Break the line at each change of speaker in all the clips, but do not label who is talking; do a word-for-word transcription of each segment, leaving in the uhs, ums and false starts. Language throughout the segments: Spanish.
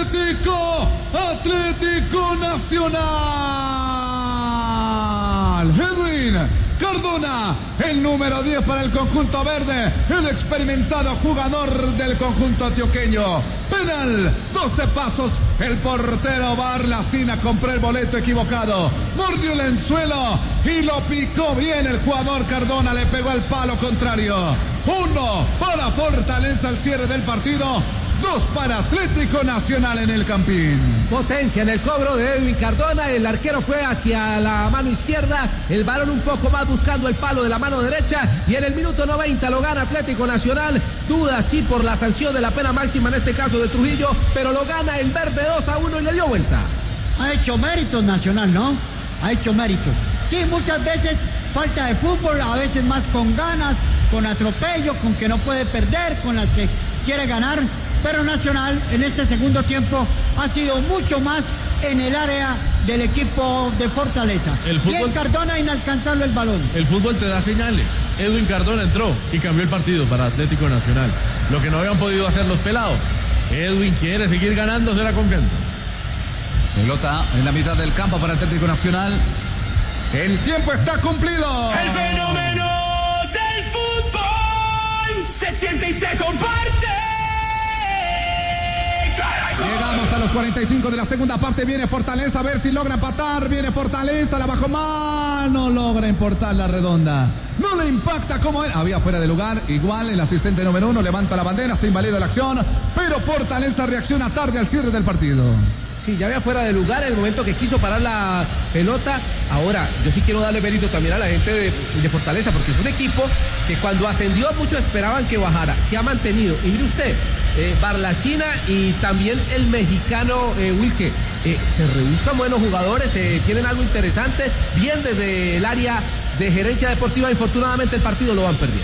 Atlético, Atlético Nacional. Edwin Cardona, el número diez para el conjunto verde, el experimentado jugador del conjunto antioqueño. Penal, doce pasos, el portero Barlacina compró el boleto equivocado, mordió el anzuelo y lo picó bien el jugador Cardona, le pegó al palo contrario. Uno para Fortaleza al cierre del partido, dos para Atlético Nacional en el Campín.
Potencia en el cobro de Edwin Cardona, el arquero fue hacia la mano izquierda, el balón un poco más buscando el palo de la mano derecha y en el minuto noventa lo gana Atlético Nacional, duda sí por la sanción de la pena máxima en este caso de Trujillo, pero lo gana el verde dos a uno y le dio vuelta.
Ha hecho mérito Nacional, ¿no? Ha hecho mérito. Sí, muchas veces falta de fútbol, a veces más con ganas, con atropello, con que no puede perder, con las que quiere ganar. Pero Nacional en este segundo tiempo ha sido mucho más en el área del equipo de Fortaleza.
El fútbol,
y en Cardona inalcanzable el balón.
El fútbol te da señales. Edwin Cardona entró y cambió el partido para Atlético Nacional. Lo que no habían podido hacer los pelados. Edwin quiere seguir ganándose la confianza.
Pelota en la mitad del campo para Atlético Nacional. El tiempo está cumplido.
El fenómeno del fútbol se siente y se comparte.
Llegamos a los cuarenta y cinco de la segunda parte. Viene Fortaleza, a ver si logra empatar. Viene Fortaleza, la bajó mal. No logra importar la redonda. No le impacta como él. Había fuera de lugar. Igual el asistente número uno levanta la bandera, se invalida la acción. Pero Fortaleza reacciona tarde al cierre del partido.
Sí, ya había fuera de lugar en el momento que quiso parar la pelota. Ahora, yo sí quiero darle mérito también a la gente de, de Fortaleza, porque es un equipo que cuando ascendió muchos esperaban que bajara. Se ha mantenido. Y mire usted, eh, Barlacina y también el mexicano eh, Wilke, eh, se rebuscan buenos jugadores, eh, tienen algo interesante. Bien desde el área de gerencia deportiva, infortunadamente el partido lo van perdiendo.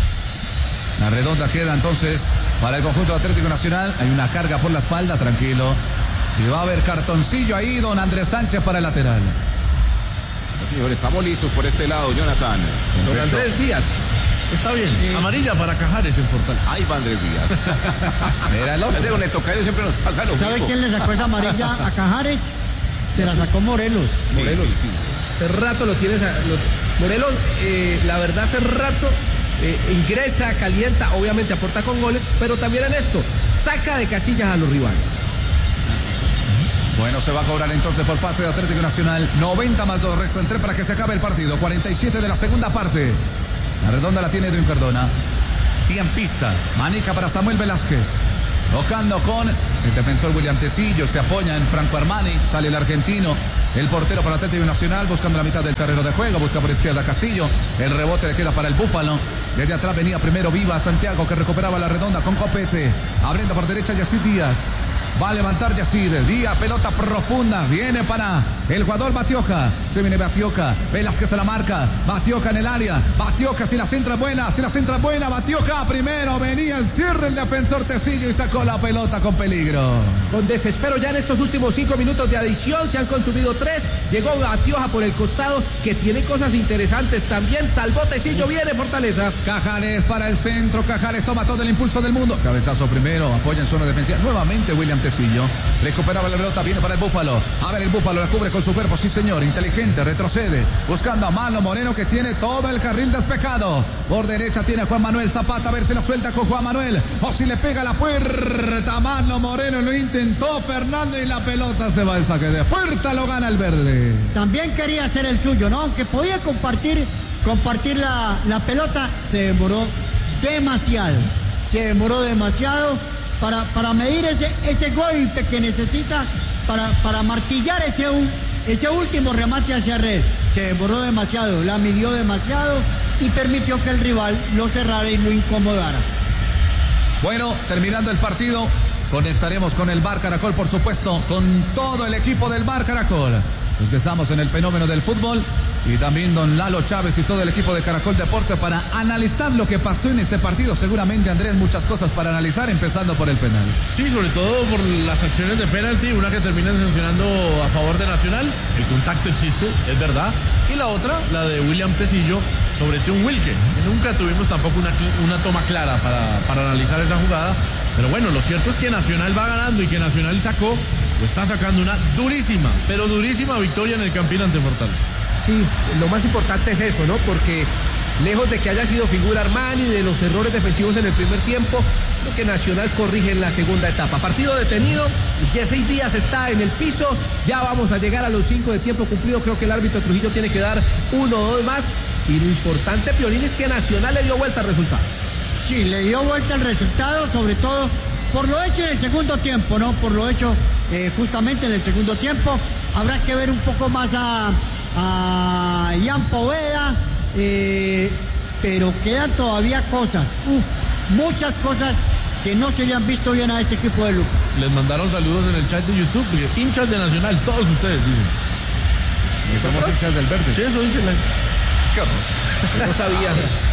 La redonda queda entonces para el conjunto Atlético Nacional. Hay una carga por la espalda, tranquilo. Y va a haber cartoncillo ahí, don Andrés Sánchez para el lateral.
No, señor, estamos listos por este lado, Jonathan.
Don Andrés Díaz.
Está bien, eh. amarilla para Cajares en Fortaleza.
Ahí va Andrés Díaz.
Mira el otro.
Con el tocayo siempre nos pasa lo mismo.
¿Sabe quién le sacó esa amarilla a Cajares? Se la sacó Morelos.
Sí,
Morelos.
Sí, sí, sí.
Hace rato lo tienes. A, lo, Morelos, eh, la verdad, hace rato eh, ingresa, calienta, obviamente aporta con goles, pero también en esto, saca de casillas a los rivales.
Bueno, se va a cobrar entonces por parte de Atlético Nacional. noventa más dos, resto en tres para que se acabe el partido. cuarenta y siete de la segunda parte. La redonda la tiene Edwin Cardona. Tiempista. Manica para Samuel Velázquez. Tocando con el defensor William Tecillo. Se apoya en Franco Armani. Sale el argentino. El portero para Atlético Nacional. Buscando la mitad del terreno de juego. Busca por izquierda Castillo. El rebote le queda para el Búfalo. Desde atrás venía primero Viva Santiago, que recuperaba la redonda con Copete. Abriendo por derecha Yacid Díaz. Va a levantar Yacid, Díaz, pelota profunda, viene para el jugador Batioja, se viene Batioja, Velázquez se la marca, Batioja en el área, Batioja si la centra buena, si la centra buena, Batioja primero, venía el cierre el defensor Tecillo y sacó la pelota con peligro.
Con desespero ya en estos últimos cinco minutos de adición, se han consumido tres, llegó Batioja por el costado, que tiene cosas interesantes también, salvó Tecillo, viene Fortaleza.
Cajares para el centro, Cajares toma todo el impulso del mundo, cabezazo primero, apoya en zona defensiva, nuevamente William Tecillo, recuperaba la pelota, viene para el Búfalo, a ver el Búfalo la cubre con su cuerpo, sí señor, inteligente, retrocede, buscando a Marlon Moreno que tiene todo el carril despejado, por derecha tiene a Juan Manuel Zapata, a ver si la suelta con Juan Manuel, o si le pega la puerta, Marlon Moreno lo intentó Fernando y la pelota se va al saque de puerta, lo gana el verde.
También quería hacer el suyo, ¿no? Aunque podía compartir, compartir la, la pelota, se demoró demasiado, se demoró demasiado para, para medir ese, ese golpe que necesita para, para martillar ese, ese último remate hacia red. Se demoró demasiado, la midió demasiado y permitió que el rival lo cerrara y lo incomodara.
Bueno, terminando el partido, conectaremos con el Bar Caracol, por supuesto, con todo el equipo del Bar Caracol. Los que estamos en el fenómeno del fútbol y también don Lalo Chávez y todo el equipo de Caracol Deporte para analizar lo que pasó en este partido. Seguramente, Andrés, muchas cosas para analizar, empezando por el penal.
Sí, sobre todo por las acciones de penalti, una que termina sancionando a favor de Nacional, el contacto existe, es verdad, y la otra, la de William Tecillo sobre Teun Wilke. Nunca tuvimos tampoco una, una toma clara para, para analizar esa jugada, Pero bueno, lo cierto es que Nacional va ganando y que Nacional sacó, o está sacando una durísima, pero durísima victoria en el Campín ante Fortaleza.
Sí, lo más importante es eso, ¿no? Porque lejos de que haya sido figura Armani, de los errores defensivos en el primer tiempo, creo que Nacional corrige en la segunda etapa. Partido detenido, Yesey Díaz está en el piso, ya vamos a llegar a los cinco de tiempo cumplido, creo que el árbitro Trujillo tiene que dar uno o dos más, y lo importante, Piolín, es que Nacional le dio vuelta al resultado.
Sí, le dio vuelta al resultado, sobre todo por lo hecho en el segundo tiempo, ¿no? Por lo hecho eh, justamente en el segundo tiempo. Habrá que ver un poco más a, a Ian Poveda, eh, pero quedan todavía cosas, uf, muchas cosas que no se le han visto bien a este equipo de Lucas.
Les mandaron saludos en el chat de YouTube, hinchas de Nacional, todos ustedes dicen.
Que somos hinchas del verde.
Sí, eso dice la...
Qué horror.
No sabía.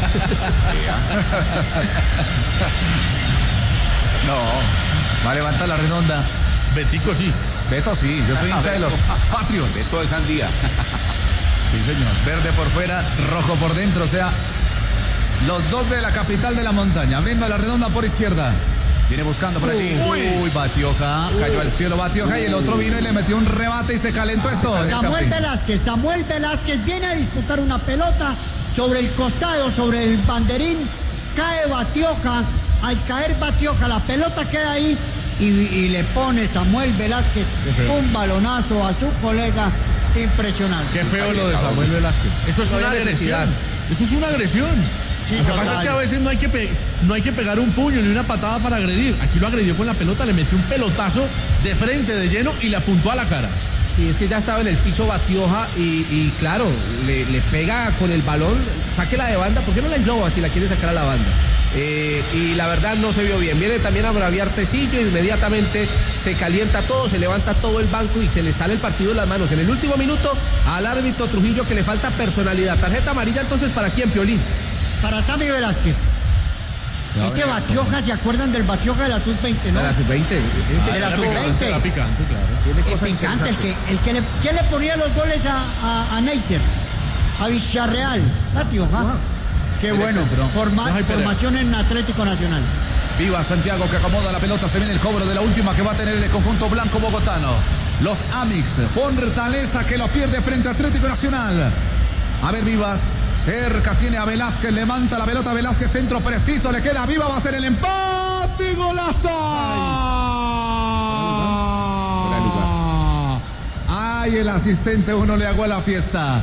No, va a levantar la redonda.
Betico sí.
Beto sí, yo soy hincha de los Patriots.
Beto de Sandía.
Sí, señor. Verde por fuera, rojo por dentro, o sea, los dos de la capital de la montaña. Abriendo la redonda por izquierda. Viene buscando por allí. Uy, Uy Batioja. Cayó al cielo Batioja y el otro vino y le metió un rebate y se calentó esto.
Samuel Velázquez, Samuel Velázquez viene a disputar una pelota sobre el costado, sobre el banderín. Cae Batioja. Al caer Batioja, la pelota queda ahí y, y le pone Samuel Velázquez un balonazo a su colega. Impresionante.
Qué feo lo de Samuel Velázquez. Eso es
No
una
hay
agresión.
necesidad.
Eso es una agresión.
Sí,
lo que
total.
pasa es que a veces no hay que, pe- no hay que pegar un puño ni una patada para agredir. Aquí lo agredió con la pelota, le metió un pelotazo de frente, de lleno y le apuntó a la cara.
Sí, es que ya estaba en el piso Batioja y, y claro, le, le pega con el balón, sáquela de banda, ¿por qué no la engloba si la quiere sacar a la banda? Eh, y la verdad no se vio bien. Viene también a braviar Tecillo, inmediatamente se calienta todo, se levanta todo el banco y se le sale el partido de las manos. En el último minuto al árbitro Trujillo que le falta personalidad. Tarjeta amarilla entonces para quién, Piolín.
Para Sammy Velázquez. Ese Batioja, ¿se acuerdan del Batioja de la sub veinte, no?
De la sub veinte.
de la sub veinte.
Era picante, claro.
Tiene
Es
cosas
picante, el
interesantes.
que, el que le, ¿quién le ponía los goles a, a, a Neisser? A Villarreal. Batioja.
Ah.
Qué
En el
bueno.
centro.
Forma-
Ay, Pereira.
formación en Atlético Nacional.
Viva Santiago que acomoda la pelota, se viene el cobro de la última que va a tener el conjunto blanco bogotano. Los Amix, Fortaleza que lo pierde frente a Atlético Nacional. A ver, Vivas, cerca tiene a Velázquez, levanta la pelota, Velázquez, centro preciso, le queda Viva, va a ser el empate y golazo. Ay, el asistente uno le hago a la fiesta.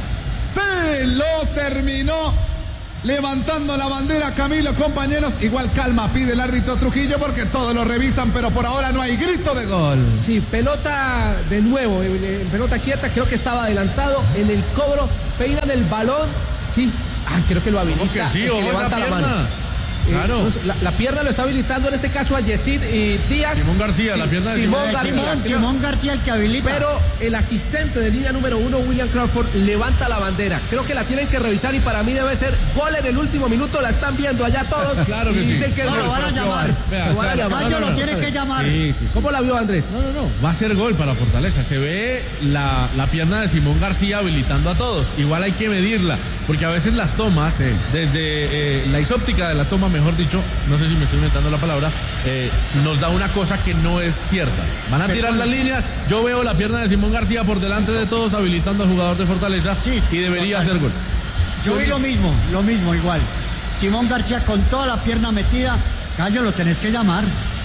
Se lo terminó. Levantando la bandera, Camilo, compañeros. Igual calma pide el árbitro Trujillo porque todos lo revisan, pero por ahora no hay grito de gol.
Sí, pelota de nuevo, en, en pelota quieta, creo que estaba adelantado en el cobro, peinan el balón, sí, ah, creo que lo habilita,
¿Cómo que sí?
el que
Ojo, esa
levanta la
pierna.
mano. Eh,
Claro.
entonces, la, la pierna lo está habilitando en este caso a Yesid y Díaz.
Simón García, la pierna de
Simón
Simón
García.
Simón,
creo-
Simón García el que habilita.
Pero el asistente de línea número uno, William Crawford, levanta la bandera. Creo que la tienen que revisar y para mí debe ser gol en el último minuto. La están viendo allá todos.
Claro que
y
sí.
dicen que es
No, lo
gol.
van a llamar.
Vea,
Lo van a
claro.
llamar.
Gallo
no,
lo
no,
tiene
no.
que llamar.
Sí, sí, sí.
¿Cómo la vio Andrés?
No, no, no. Va a ser gol para Fortaleza. Se ve la, la pierna de Simón García habilitando a todos. Igual hay que medirla, porque a veces las tomas,
Sí.
desde eh, la isóptica de la toma, mejor dicho, no sé si me estoy inventando la palabra, eh, nos da una cosa que no es cierta. Van a tirar las líneas. Yo veo la pierna de Simón García por delante de todos, habilitando al jugador de Fortaleza.
Sí,
y debería
total.
hacer gol.
Yo vi lo mismo, lo mismo, igual. Simón García con toda la pierna metida. Gallo, lo tenés que llamar.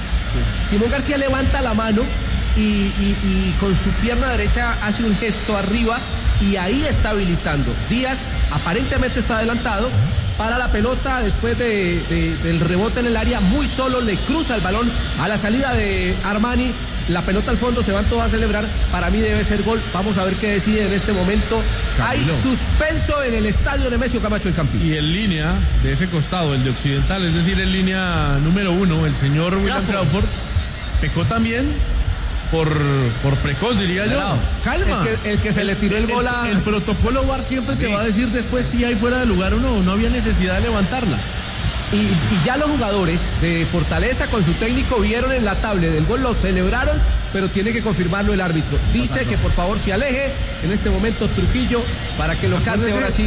Simón García levanta la mano y, y- y con su pierna derecha hace un gesto arriba y ahí está habilitando. Díaz aparentemente está adelantado, para la pelota después de, de- del rebote en el área, muy solo le cruza el balón a la salida de Armani. La pelota al fondo, se van todos a celebrar. Para mí debe ser gol. Vamos a ver qué decide en este momento.
Camilo.
Hay suspenso en el estadio Nemesio Camacho el Campín.
Y en línea de ese costado, el de Occidental, es decir, en línea número uno, el señor William
Crawford.
Crawford pecó también por, por precoz, diría yo.
Acelerado.
Calma.
El que- el que se le tiró el gol a-
El, protocolo V A R siempre te va a decir después si hay fuera de lugar o no. No había necesidad de levantarla.
Y, y ya los jugadores de Fortaleza con su técnico vieron en la tablet del gol, lo celebraron, pero tiene que confirmarlo el árbitro. Dice que por favor se aleje en este momento Trujillo para que lo cante
Acuérdese-
ahora sí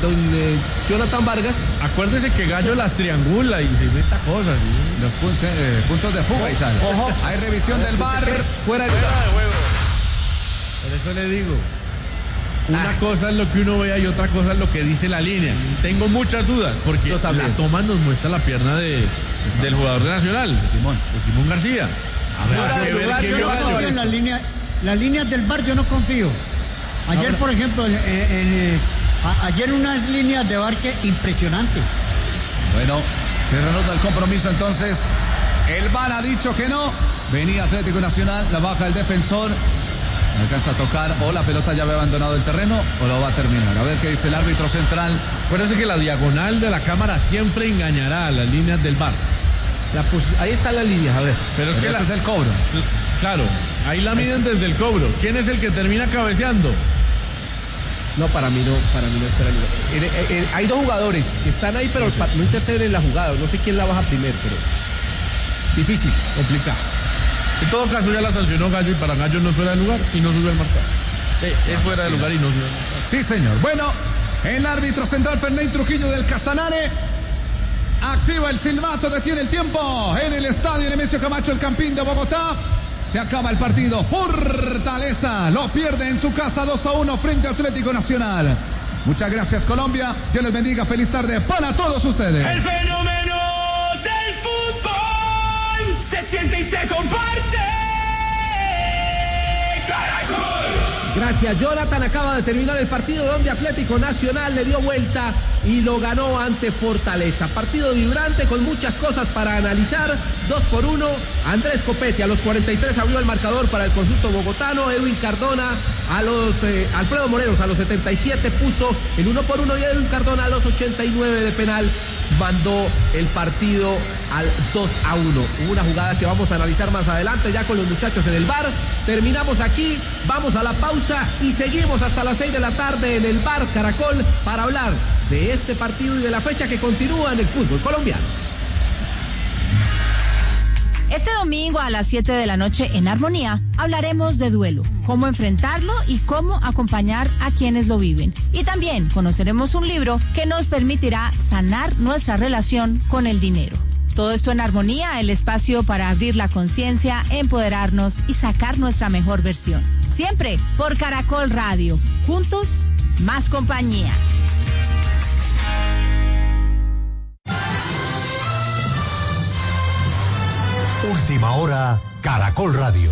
don eh, Jonathan Vargas.
Acuérdese que Gallo las triangula y se inventa cosas. ¿Sí?
Los punce, eh, puntos de fuga y tal.
Ojo.
Hay revisión del V A R.
Fuera de
Fuera de juego. Por eso le digo. Una
Ah.
cosa es lo que uno vea y otra cosa es lo que dice la línea. Tengo muchas dudas porque
Yo también.
la toma nos muestra la pierna de, del jugador de Nacional, de
Simón.
de Simón García. Habrá
Fuera
que
de
ver
lugar,
qué
yo
vio
no
Gallo.
confío en las líneas, las líneas del V A R, yo no confío. Ayer,
Ahora-
por ejemplo, en, en- en- a- ayer unas líneas de V A R que impresionante.
Bueno, se reanuda el compromiso entonces. El V A R ha dicho que no. Venía Atlético Nacional, la baja el defensor. Alcanza a tocar, o la pelota ya había abandonado el terreno, o lo va a terminar. A ver qué dice el árbitro central.
Acuérdese que la diagonal de la cámara siempre engañará a las líneas del V A R.
La posi- ahí está la línea, a ver.
Pero es
Pero
que
ese
la-
es el cobro.
Claro, ahí la miden desde el cobro. ¿Quién es el que termina cabeceando?
No, para mí no, para mí no es fuera de lugar. Eh, eh, eh, hay dos jugadores que están ahí, pero pa- no interceden en la jugada. No sé quién la baja primero, pero difícil.
Complicado. En todo caso ya la sancionó Gallo y para Gallo no es fuera de lugar y no sube el marcador. Eh, es fuera de lugar y no sube el marcador.
Sí, señor. Bueno, el árbitro central Fernán Trujillo del Casanare activa el silbato, detiene el tiempo en el estadio Nemesio Camacho, el Campín de Bogotá. Se acaba el partido. Fortaleza lo pierde en su casa dos a uno frente a Atlético Nacional. Muchas gracias, Colombia. Dios les bendiga. Feliz tarde para todos ustedes.
El fenómeno del fútbol se siente y se comparte. Caracol.
Gracias, Jonathan. Acaba de terminar el partido donde Atlético Nacional le dio vuelta y lo ganó ante Fortaleza. Partido vibrante con muchas cosas para analizar. Dos por uno. Andrés Copete a los cuarenta y tres abrió el marcador para el conjunto bogotano. Edwin Cardona a los eh, Alfredo Morelos a los setenta y siete puso el uno por uno y Edwin Cardona a los ochenta y nueve de penal mandó el partido al dos a uno. Hubo una jugada que vamos a analizar más adelante ya con los muchachos en el bar. Terminamos aquí, vamos a la pausa y seguimos hasta las seis de la tarde en el bar Caracol para hablar de este partido y de la fecha que continúa en el fútbol colombiano.
Este domingo a las siete de la noche en Armonía hablaremos de duelo, cómo enfrentarlo y cómo acompañar a quienes lo viven. Y también conoceremos un libro que nos permitirá sanar nuestra relación con el dinero. Todo esto en Armonía, el espacio para abrir la conciencia, empoderarnos y sacar nuestra mejor versión. Siempre por Caracol Radio. Juntos, más compañía.
Última hora, Caracol Radio.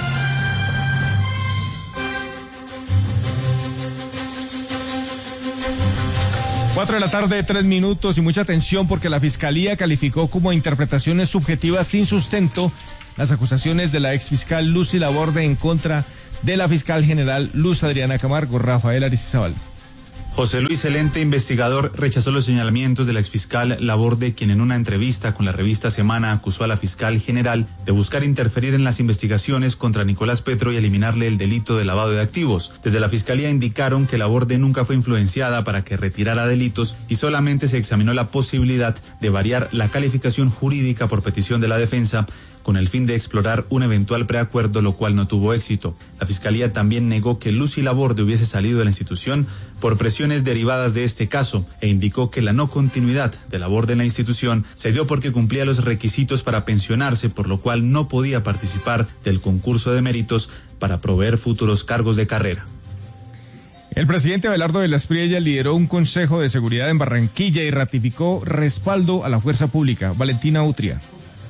Cuatro de la tarde, tres minutos y mucha atención porque la Fiscalía calificó como interpretaciones subjetivas sin sustento las acusaciones de la exfiscal Lucy Laborde en contra de la fiscal general Luz Adriana Camargo. Rafael Aristizábal.
José Luis Celente, investigador, rechazó los señalamientos de la exfiscal Laborde, quien en una entrevista con la revista Semana acusó a la fiscal general de buscar interferir en las investigaciones contra Nicolás Petro y eliminarle el delito de lavado de activos. Desde la fiscalía indicaron que Laborde nunca fue influenciada para que retirara delitos y solamente se examinó la posibilidad de variar la calificación jurídica por petición de la defensa con el fin de explorar un eventual preacuerdo, lo cual no tuvo éxito. La Fiscalía también negó que Lucy Laborde hubiese salido de la institución por presiones derivadas de este caso e indicó que la no continuidad de Laborde en la institución se dio porque cumplía los requisitos para pensionarse, por lo cual no podía participar del concurso de méritos para proveer futuros cargos de carrera.
El presidente Abelardo de la Espriella lideró un consejo de seguridad en Barranquilla y ratificó respaldo a la fuerza pública. Valentina Utria.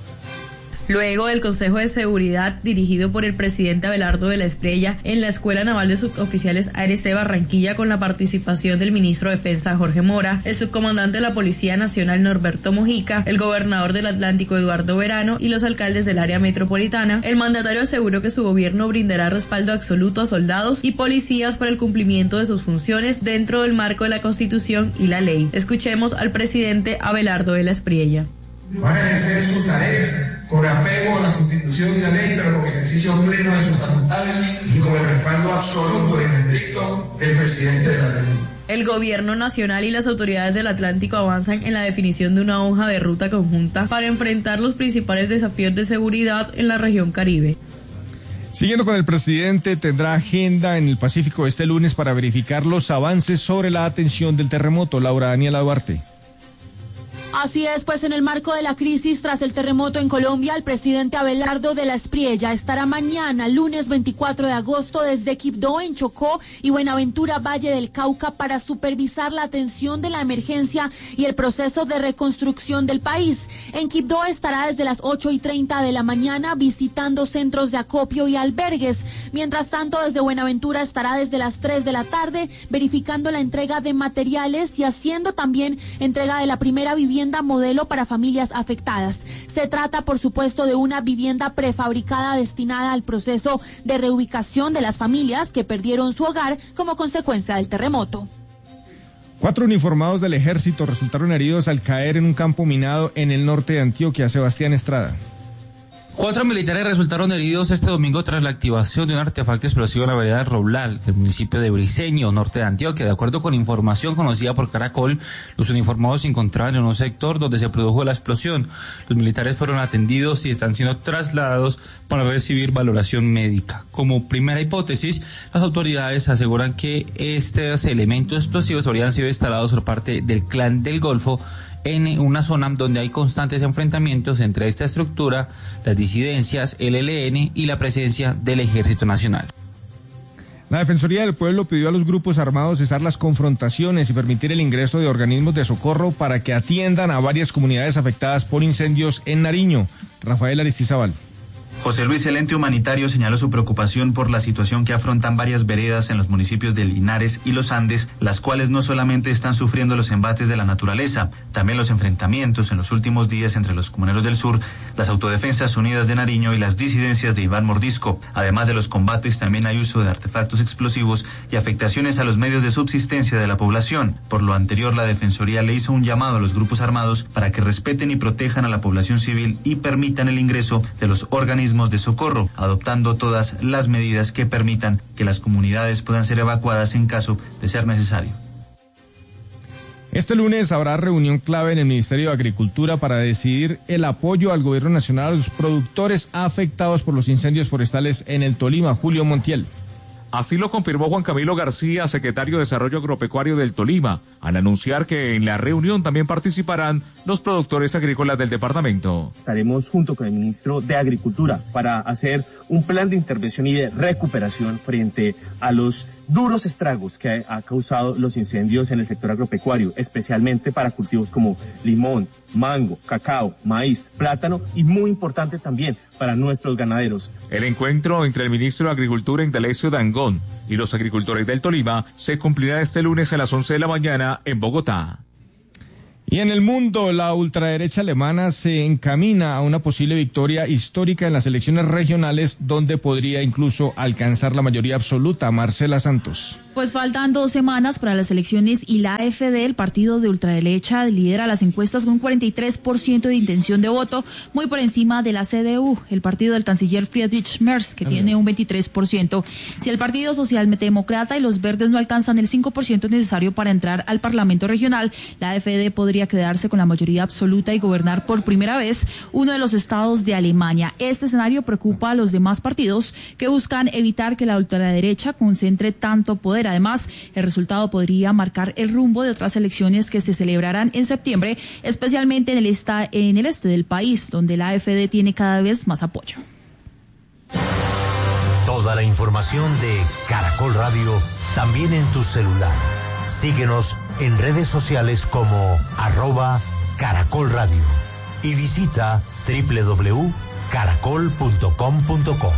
Luego del Consejo de Seguridad dirigido por el presidente Abelardo de la Espriella en la Escuela Naval de Suboficiales A R C Barranquilla con la participación del ministro de Defensa Jorge Mora, el subcomandante de la Policía Nacional Norberto Mojica, el gobernador del Atlántico Eduardo Verano y los alcaldes del área metropolitana, el mandatario aseguró que su gobierno brindará respaldo absoluto a soldados y policías para el cumplimiento de sus funciones dentro del marco de la Constitución y la ley. Escuchemos al presidente Abelardo de la Espriella.
Van a ejercer su tarea con apego a la Constitución y la ley, pero con ejercicio pleno de sus facultades y con el respaldo absoluto y estricto del presidente de la República.
El gobierno nacional y las autoridades del Atlántico avanzan en la definición de una hoja de ruta conjunta para enfrentar los principales desafíos de seguridad en la región Caribe.
Siguiendo con el presidente, tendrá agenda en el Pacífico este lunes para verificar los avances sobre la atención del terremoto. Laura Daniela Duarte.
Así es, pues en el marco de la crisis tras el terremoto en Colombia, el presidente Abelardo de la Espriella estará mañana, lunes veinticuatro de agosto, desde Quibdó en Chocó y Buenaventura, Valle del Cauca, para supervisar la atención de la emergencia y el proceso de reconstrucción del país. En Quibdó estará desde las ocho y treinta de la mañana visitando centros de acopio y albergues. Mientras tanto, desde Buenaventura estará desde las tres de la tarde verificando la entrega de materiales y haciendo también entrega de la primera vivienda modelo para familias afectadas. Se trata, por supuesto, de una vivienda prefabricada destinada al proceso de reubicación de las familias que perdieron su hogar como consecuencia del terremoto.
Cuatro uniformados del ejército resultaron heridos al caer en un campo minado en el norte de Antioquia. Sebastián Estrada.
Cuatro militares resultaron heridos este domingo tras la activación de un artefacto explosivo en la vereda Roblal, del municipio de Briceño, norte de Antioquia. De acuerdo con información conocida por Caracol, los uniformados se encontraban en un sector donde se produjo la explosión. Los militares fueron atendidos y están siendo trasladados para recibir valoración médica. Como primera hipótesis, las autoridades aseguran que estos elementos explosivos habrían sido instalados por parte del Clan del Golfo en una zona donde hay constantes enfrentamientos entre esta estructura, las disidencias, el E L N y la presencia del Ejército Nacional.
La Defensoría del Pueblo pidió a los grupos armados cesar las confrontaciones y permitir el ingreso de organismos de socorro para que atiendan a varias comunidades afectadas por incendios en Nariño. Rafael Aristizábal.
José Luis, el ente humanitario, señaló su preocupación por la situación que afrontan varias veredas en los municipios de Linares y Los Andes, las cuales no solamente están sufriendo los embates de la naturaleza, también los enfrentamientos en los últimos días entre los comuneros del sur, las Autodefensas Unidas de Nariño y las disidencias de Iván Mordisco. Además de los combates, también hay uso de artefactos explosivos y afectaciones a los medios de subsistencia de la población. Por lo anterior, la Defensoría le hizo un llamado a los grupos armados para que respeten y protejan a la población civil y permitan el ingreso de los organismos de socorro, adoptando todas las medidas que permitan que las comunidades puedan ser evacuadas en caso de ser necesario.
Este lunes habrá reunión clave en el Ministerio de Agricultura para decidir el apoyo al gobierno nacional a los productores afectados por los incendios forestales en el Tolima. Julio Montiel.
Así lo confirmó Juan Camilo García, secretario de Desarrollo Agropecuario del Tolima, al anunciar que en la reunión también participarán los productores agrícolas del departamento.
Estaremos junto con el ministro de Agricultura para hacer un plan de intervención y de recuperación frente a los duros estragos que ha causado los incendios en el sector agropecuario, especialmente para cultivos como limón, mango, cacao, maíz, plátano y muy importante también para nuestros ganaderos.
El encuentro entre el ministro de Agricultura Indalecio Dangond y los agricultores del Tolima se cumplirá este lunes a las once de la mañana en Bogotá.
Y en el mundo, la ultraderecha alemana se encamina a una posible victoria histórica en las elecciones regionales, donde podría incluso alcanzar la mayoría absoluta. Marcela Santos.
Pues faltan dos semanas para las elecciones y la AfD, el partido de ultraderecha, lidera las encuestas con un cuarenta y tres por ciento de intención de voto, muy por encima de la C D U, el partido del canciller Friedrich Merz, que tiene un veintitrés por ciento. Si el Partido Socialdemócrata y los Verdes no alcanzan el cinco por ciento necesario para entrar al Parlamento regional, la AfD podría quedarse con la mayoría absoluta y gobernar por primera vez uno de los estados de Alemania. Este escenario preocupa a los demás partidos que buscan evitar que la ultraderecha concentre tanto poder. Además, el resultado podría marcar el rumbo de otras elecciones que se celebrarán en septiembre, especialmente en el, esta, en el este del país, donde la AfD tiene cada vez más apoyo.
Toda la información de Caracol Radio también en tu celular. Síguenos en redes sociales como arroba Caracol Radio y visita doble u doble u doble u punto caracol punto com punto co.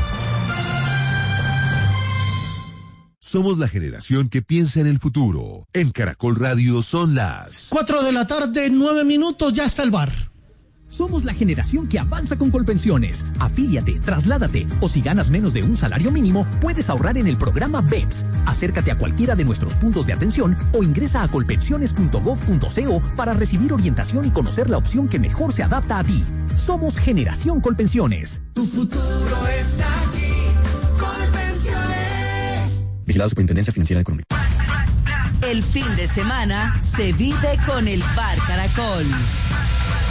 Somos la generación que piensa en el futuro. En Caracol Radio son las
cuatro de la tarde, nueve minutos, ya está el bar.
Somos la generación que avanza con Colpensiones. Afíliate, trasládate o si ganas menos de un salario mínimo, puedes ahorrar en el programa B E P S. Acércate a cualquiera de nuestros puntos de atención o ingresa a colpensiones punto gov punto co para recibir orientación y conocer la opción que mejor se adapta a ti. Somos Generación Colpensiones.
Tu futuro está aquí. Colpensiones.
Vigilado Superintendencia Financiera de Colombia.
El fin de semana se vive con el Bar Caracol.